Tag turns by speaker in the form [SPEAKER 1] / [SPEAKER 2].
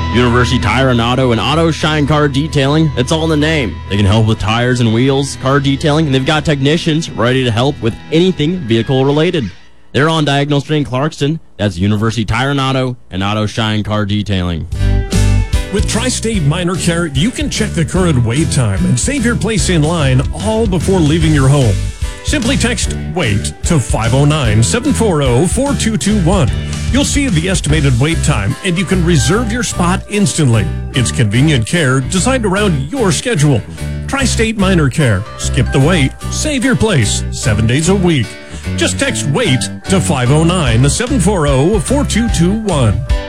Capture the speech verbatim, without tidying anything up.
[SPEAKER 1] University Tire and Auto and Auto Shine Car Detailing. It's all in the name. They can help with tires and wheels, car detailing, and they've got technicians ready to help with anything vehicle related. They're on Diagonal Street in Clarkston. That's University Tire and Auto and Auto Shine Car Detailing.
[SPEAKER 2] With Tri-State Minor Care, you can check the current wait time and save your place in line all before leaving your home. Simply text WAIT to five oh nine, seven four zero, four two two one. You'll see the estimated wait time, and you can reserve your spot instantly. It's convenient care designed around your schedule. Tri-State Minor Care. Skip the wait. Save your place. Seven days a week. Just text WAIT to five oh nine, seven four zero, four two two one.